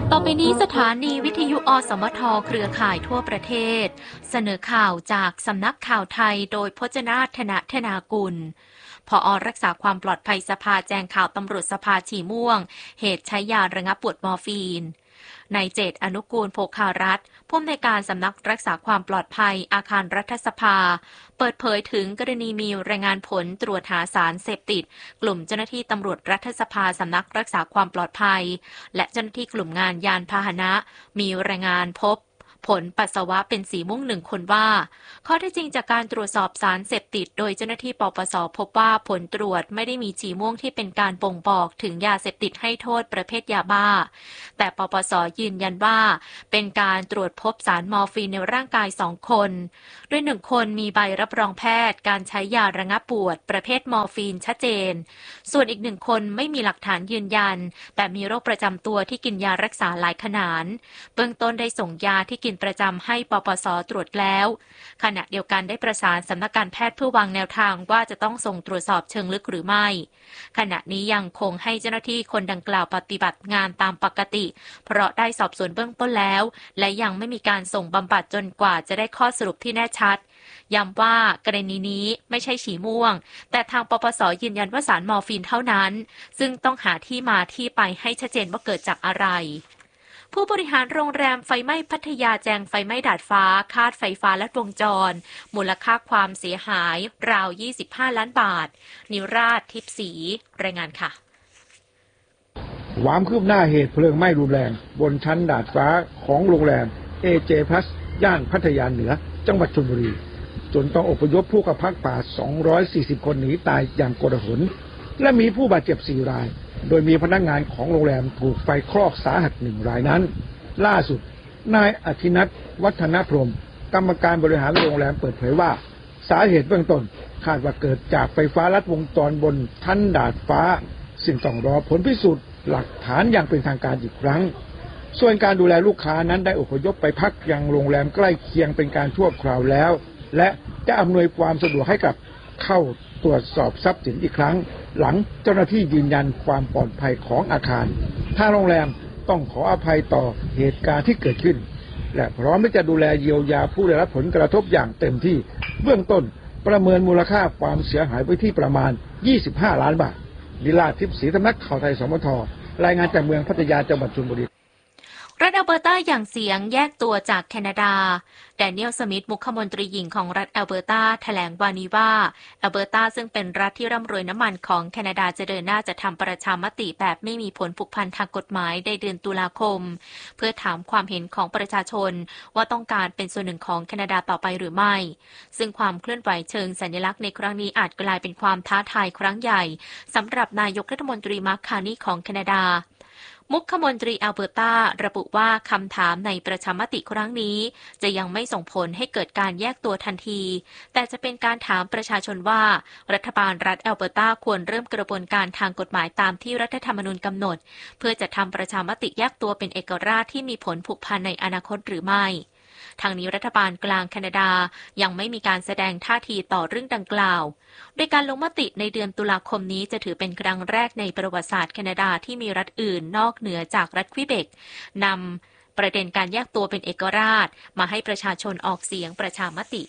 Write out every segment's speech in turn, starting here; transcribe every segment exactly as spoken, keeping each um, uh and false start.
ต่อไปนี้สถานีวิทยุอสมทเครือข่ายทั่วประเทศเสนอข่าวจากสำนักข่าวไทยโดยพจนาถนธนากุลผอ.รักษาความปลอดภัยสภาแจ้งข่าวตำรวจสภาฉี่ม่วงเหตุใช้ยาระงับปวดมอร์ฟีนนายเจตอนุกูลโภคารัฐผู้อำนวยการสำนักรักษาความปลอดภัยอาคารรัฐสภาเปิดเผยถึงกรณีมีรายงานผลตรวจหาสารเสพติดกลุ่มเจ้าหน้าที่ตำรวจรัฐสภาสำนักรักษาความปลอดภัยและเจ้าหน้าที่กลุ่มงานยานพาหนะมีรายงานพบผลปัสสาวะเป็นสีม่วงหนึ่งคนว่าข้อเท็จจริงจากการตรวจสอบสารเสพติดโดยเจ้าหน้าที่ปปส.พบว่าผลตรวจไม่ได้มีสีม่วงที่เป็นการบ่งบอกถึงยาเสพติดให้โทษประเภทยาบ้าแต่ปปส.ยืนยันว่าเป็นการตรวจพบสารมอร์ฟีนในร่างกายสองคนโดยหนึ่งคนมีใบรับรองแพทย์การใช้ยาระงับปวดประเภทมอร์ฟีนชัดเจนส่วนอีกหนึ่งคนไม่มีหลักฐานยืนยันแต่มีโรคประจำตัวที่กินยารักษาหลายขนาดเบื้องต้นได้ส่งยาที่กินประจำให้ปปส.ตรวจแล้วขณะเดียวกันได้ประสานสำนักการแพทย์เพื่อวางแนวทางว่าจะต้องส่งตรวจสอบเชิงลึกหรือไม่ขณะนี้ยังคงให้เจ้าหน้าที่คนดังกล่าวปฏิบัติงานตามปกติเพราะได้สอบสวนเบื้องต้นแล้วและยังไม่มีการส่งบำบัดจนกว่าจะได้ข้อสรุปที่แน่ชัดย้ำว่ากรณีนี้ไม่ใช่ฉี่ม่วงแต่ทางปปส.ยืนยันว่าสารมอร์ฟีนเท่านั้นซึ่งต้องหาที่มาที่ไปให้ชัดเจนว่าเกิดจากอะไรผู้บริหารโรงแรมไฟไหม้พัทยาแจ้งไฟไหม้ดาดฟ้าคาดไฟฟ้าลัดวงจรมูลค่าความเสียหายราวยี่สิบห้าล้านบาทนิราชทิพย์ศรีรายงานค่ะความคืบหน้าเหตุเพลิงไหม้รุนแรงบนชั้นดาดฟ้าของโรงแรม เอ เจ Plus ย่านพัทยาเหนือจังหวัดชลบุรีจนต้องอพยพผู้กำพักป่าสองร้อยสี่สิบคนหนีตายอย่างโกลาหลและมีผู้บาดเจ็บสี่รายโดยมีพนักงานของโรงแรมถูกไฟคลอกสาหัสหนึ่งรายนั้นล่าสุดนายอธินัทวัฒนพรหมกรรมการบริหารโรงแรมเปิดเผยว่าสาเหตุเบื้องต้นคาดว่าเกิดจากไฟฟ้าลัดวงจรบนชั้นดาดฟ้าซึ่งต้องรอผลพิสูจน์หลักฐานอย่างเป็นทางการอีกครั้งส่วนการดูแลลูกค้านั้นได้อพยพไปพักยังโรงแรมใกล้เคียงเป็นการชั่วคราวแล้วและจะอำนวยความสะดวกให้กับเข้าตรวจสอบทรัพย์สินอีกครั้งหลังเจ้าหน้าที่ยืนยันความปลอดภัยของอาคารทางโรงแรมต้องขออภัยต่อเหตุการณ์ที่เกิดขึ้นและพร้อมที่จะดูแลเยียวยาผู้ได้รับผลกระทบอย่างเต็มที่เบื้องต้นประเมินมูลค่าความเสียหายไว้ที่ประมาณยี่สิบห้าล้านบาทนิราชทิพย์ศรีสำนักข่าวไทยสมทรายงานจากเมืองพัทยาจังหวัดชลบุรีรัฐอัลเบอร์ตาอย่างเสียงแยกตัวจากแคนาดาแดเนียล สมิธมุขมนตรีหญิงของรัฐอัลเบอร์ตาแถลงวันนี้ว่าอัลเบอร์ตาซึ่งเป็นรัฐที่ร่ำรวยน้ำมันของแคนาดาจะเดินหน้าจะทำประชามติแบบไม่มีผลผูกพันทางกฎหมายในเดือนตุลาคมเพื่อถามความเห็นของประชาชนว่าต้องการเป็นส่วนหนึ่งของแคนาดาต่อไปหรือไม่ซึ่งความเคลื่อนไหวเชิงสัญลักษณ์ในครั้งนี้อาจกลายเป็นความท้าทายครั้งใหญ่สำหรับนายกรัฐมนตรีมาร์ค คาร์นีของแคนาดามุขมนตรีอัลเบอร์ตาระบุว่าคำถามในประชามติครั้งนี้จะยังไม่ส่งผลให้เกิดการแยกตัวทันทีแต่จะเป็นการถามประชาชนว่ารัฐบาลรัฐอัลเบอร์ตาควรเริ่มกระบวนการทางกฎหมายตามที่รัฐธรรมนูญกำหนดเพื่อจะทำประชามติแยกตัวเป็นเอกราชที่มีผลผูกพันในอนาคตหรือไม่ทางนี้รัฐบาลกลางแคนาดายังไม่มีการแสดงท่าทีต่อเรื่องดังกล่าวโดยการลงมติในเดือนตุลาคมนี้จะถือเป็นครั้งแรกในประวัติศาสตร์แคนาดาที่มีรัฐอื่นนอกเหนือจากรัฐควิเบกนำประเด็นการแยกตัวเป็นเอกราชมาให้ประชาชนออกเสียงประชามติ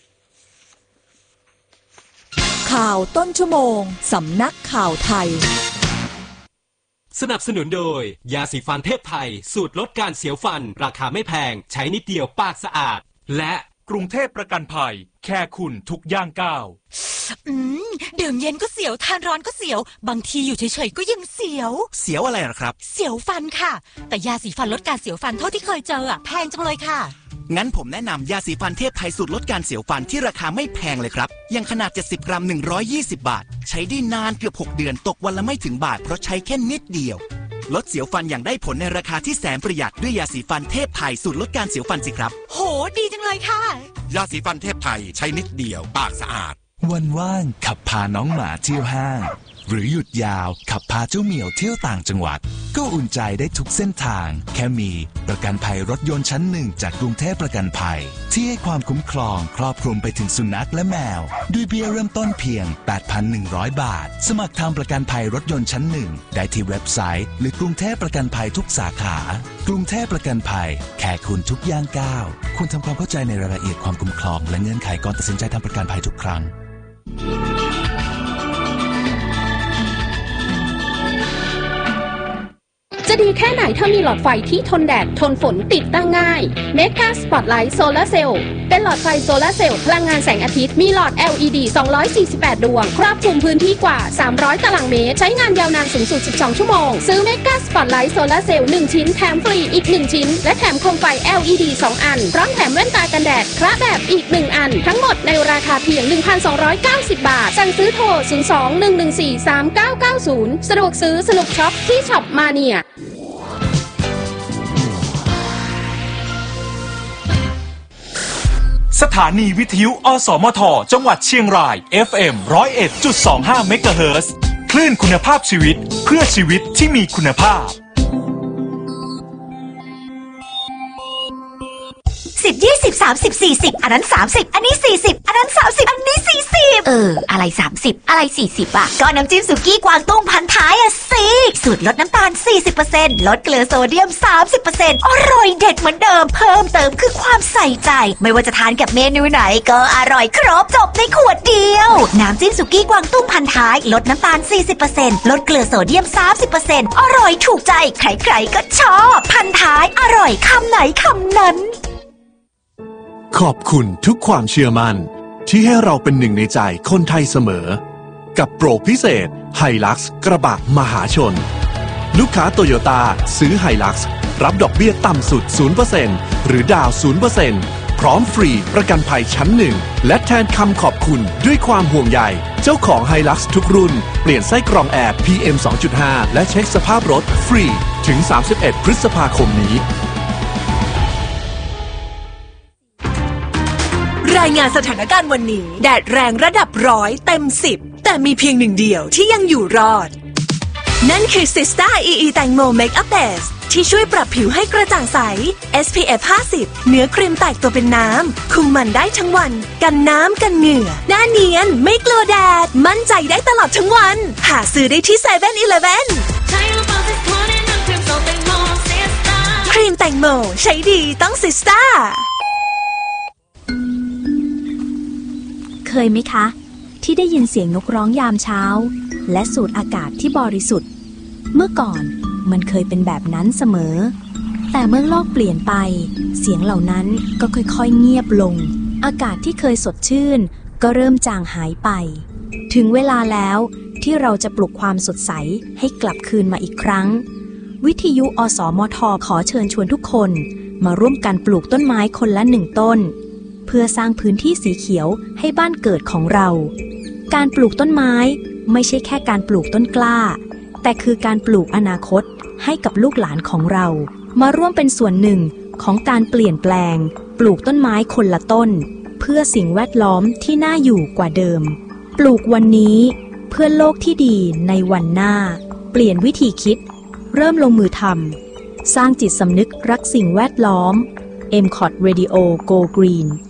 ข่าวต้นชั่วโมงสำนักข่าวไทยสนับสนุนโดยยาสีฟันเทพไทยสูตรลดการเสียวฟันราคาไม่แพงใช้นิดเดียวปากสะอาดและกรุงเทพประกันภัยแค่คุณทุกย่างก้าวอืมดื่มเย็นก็เสียวทานร้อนก็เสียวบางทีอยู่เฉยๆก็ยังเสียวเสียวอะไรล่ะครับเสียวฟันค่ะแต่ยาสีฟันลดการเสียวฟันเท่าที่เคยเจออ่ะแพงจังเลยค่ะงั้นผมแนะนำยาสีฟันเทพไทยสูตรลดการเสียวฟันที่ราคาไม่แพงเลยครับยังขนาดเจ็ดสิบกรัมหนึ่งร้อยยี่สิบบาทใช้ได้นานเกือบหกเดือนตกวันละไม่ถึงบาทเพราะใช้แค่นิดเดียวลดเสียวฟันอย่างได้ผลในราคาที่แสนประหยัดด้วยยาสีฟันเทพไทยสูตรลดการเสียวฟันสิครับโหดีจังเลยค่ะยาสีฟันเทพไทยใช้นิดเดียวปากสะอาดวันว่างขับพาน้องหมาเที่ยวห้างหรือหยุดยาวขับพาเจ้าเหมียวเที่ยวต่างจังหวัดก็อุ่นใจได้ทุกเส้นทางแค่มีประกันภัยรถยนต์ชั้นหนึ่งจากกรุงเทพประกันภัยที่ให้ความคุ้มครองครอบคลุมไปถึงสุนัขและแมวด้วยเบี้ยเริ่มต้นเพียง แปดพันหนึ่งร้อย บาทสมัครทำประกันภัยรถยนต์ชั้นหนึ่งได้ที่เว็บไซต์หรือกรุงเทพประกันภัยทุกสาขากรุงเทพประกันภัยแค่คุณทุกย่างก้าวคุณทำความเข้าใจในรายละเอียดความคุ้มครองและเงื่อนไขก่อนตัดสินใจทำประกันภัยทุกครั้งจะดีแค่ไหนถ้ามีหลอดไฟที่ทนแดดทนฝนติดตั้งง่าย Mega Spotlight Solar Cell เป็นหลอดไฟโซลาร์เซลล์พลังงานแสงอาทิตย์มีหลอด แอล อี ดี สองร้อยสี่สิบแปด ดวงครอบคลุมพื้นที่กว่าสามร้อยตารางเมตรใช้งานยาวนานสูงสุดสิบสองชั่วโมงซื้อ Mega Spotlight Solar Cell หนึ่งชิ้นแถมฟรีอีกหนึ่งชิ้นและแถมโคมไฟ แอล อี ดี สอง อันพร้อมแถมแว่นตากันแดดคระแบบอีกหนึ่งอันทั้งหมดในราคาเพียง หนึ่งพันสองร้อยเก้าสิบ บาทสั่งซื้อโทรศูนย์ สอง หนึ่ง หนึ่ง สี่ สาม เก้า เก้า ศูนย์สะดวกซื้อสนุกช็อปที่ช็อปมาเนียสถานีวิทยุอสมทจังหวัดเชียงราย เอฟ เอ็ม หนึ่งศูนย์เอ็ดจุดสองห้า เมกะเฮิรตซ์คลื่นคุณภาพชีวิตเพื่อชีวิตที่มีคุณภาพสิบ ยี่สิบ สามสิบ สี่สิบอันนั้นสามสิบอันนี้สี่สิบอันนั้นสามสิบอันนี้สี่สิบเอออะไรสามสิบอะไรสี่สิบอ่ะก็น้ำจิ้มสุกี้กวางตุ้งพันท้ายอ่ะสิสูตรลดน้ำตาล สี่สิบเปอร์เซ็นต์ ลดเกลือโซเดียม สามสิบเปอร์เซ็นต์ อร่อยเด็ดเหมือนเดิมเพิ่มเติมคือความใส่ใจไม่ว่าจะทานกับเมนูไหนก็อร่อยครบจบในขวดเดียวน้ำจิ้มสุกี้กวางตุ้งพันท้ายลดน้ำตาล สี่สิบเปอร์เซ็นต์ ลดเกลือโซเดียม สามสิบเปอร์เซ็นต์ อร่อยถูกใจใครๆก็ชอบพันท้ายอร่อยคำไหนคำนั้นขอบคุณทุกความเชื่อมั่นที่ให้เราเป็นหนึ่งในใจคนไทยเสมอกับโปรพิเศษ Hilux กระบะมหาชนลูกค้าโตโยต้าซื้อ Hilux รับดอกเบี้ยต่ำสุด ศูนย์เปอร์เซ็นต์ หรือดาว ศูนย์เปอร์เซ็นต์ พร้อมฟรีประกันภัยชั้นหนึ่งและแทนคำขอบคุณด้วยความห่วงใยเจ้าของ Hilux ทุกรุ่นเปลี่ยนไส้กรองแอร์ พี เอ็ม สองจุดห้า และเช็คสภาพรถฟรีถึงสามสิบเอ็ดพฤษภาคมนี้รายงานสถานการณ์วันนี้แดดแรงระดับร้อยเต็มสิบแต่มีเพียงหนึ่งเดียวที่ยังอยู่รอดนั่นคือ Sista อี อี แตงโม Makeup Base ที่ช่วยปรับผิวให้กระจ่างใส เอส พี เอฟ ห้าสิบ เนื้อครีมแตกตัวเป็นน้ำคุมมันได้ทั้งวันกันน้ำกันเหงื่อหน้าเนียนไม่กลัวแดดมั่นใจได้ตลอดทั้งวันหาซื้อได้ที่ เซเว่น อีเลฟเว่น ครีมแตงโมใช้ดีต้อง Sista เคยไหมคะที่ได้ยินเสียงนกร้องยามเช้าและสูดอากาศที่บริสุทธิ์เมื่อก่อนมันเคยเป็นแบบนั้นเสมอแต่เมื่อโลกเปลี่ยนไปเสียงเหล่านั้นก็ค่อยๆเงียบลงอากาศที่เคยสดชื่นก็เริ่มจางหายไปถึงเวลาแล้วที่เราจะปลุกความสดใสให้กลับคืนมาอีกครั้งวิทยุอสมทขอเชิญชวนทุกคนมาร่วมกันปลูกต้นไม้คนละหนึ่งต้นเพื่อสร้างพื้นที่สีเขียวให้บ้านเกิดของเราการปลูกต้นไม้ไม่ใช่แค่การปลูกต้นกล้าแต่คือการปลูกอนาคตให้กับลูกหลานของเรามาร่วมเป็นส่วนหนึ่งของการเปลี่ยนแปลงปลูกต้นไม้คนละต้นเพื่อสิ่งแวดล้อมที่น่าอยู่กว่าเดิมปลูกวันนี้เพื่อโลกที่ดีในวันหน้าเปลี่ยนวิธีคิดเริ่มลงมือทำสร้างจิตสำนึกรักสิ่งแวดล้อม เอ็ม ซี โอ ที Radio Go Green